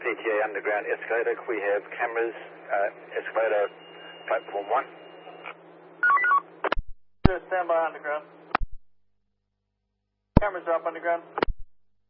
CTA underground escalator. We have cameras, escalator platform 1. Stand by underground. Cameras are up underground.